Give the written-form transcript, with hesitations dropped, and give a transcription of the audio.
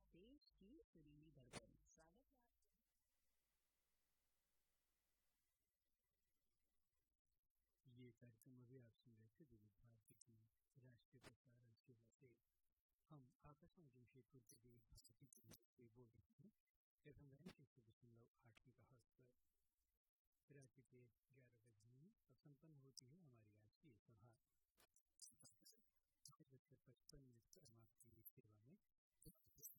देश की सुरीली धड़कन। स्वागत है आपका। ये कार्यक्रम अभी आप सुन रहे थे विविध भारती की राष्ट्रीय प्रसारण सेवा से। हम आकाशवाणी जमशेदपुर के लिए भारती से बोल रहे हैं FM 93.8 मेगाहर्ट्ज पर। रात्रि के 11 बज